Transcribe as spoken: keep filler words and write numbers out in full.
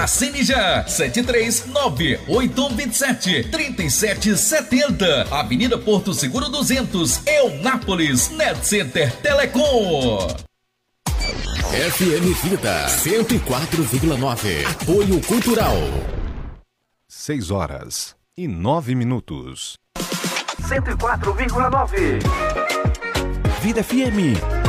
Assine já, sete três nove oito um dois sete três sete sete zero. Avenida Porto Seguro duzentos, Eunápolis, Net Center Telecom. F M Vida cento e quatro vírgula nove. Apoio Cultural. seis horas e nove minutos. cento e quatro vírgula nove. Vida F M.